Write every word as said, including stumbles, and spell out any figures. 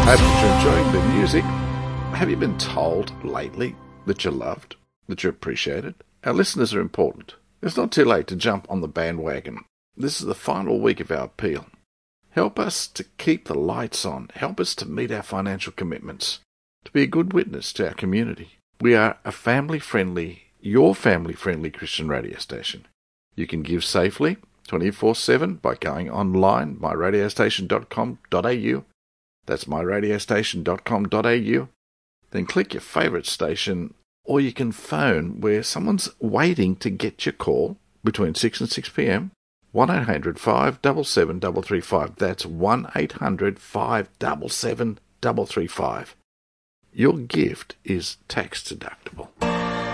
Hope that you're enjoying the music. Have you been told lately that you're loved, that you're appreciated? Our listeners are important. It's not too late to jump on the bandwagon. This is the final week of our appeal. Help us to keep the lights on. Help us to meet our financial commitments, to be a good witness to our community. We are a family-friendly, your family-friendly Christian radio station. You can give safely twenty-four seven by going online, my radio station dot com dot a u. That's my radio station dot com dot a u. Then click your favourite station, or you can phone where someone's waiting to get your call between six and six p.m. one eight hundred five seven seven three three five. That's one eight hundred five seven seven three three five. Your gift is tax deductible.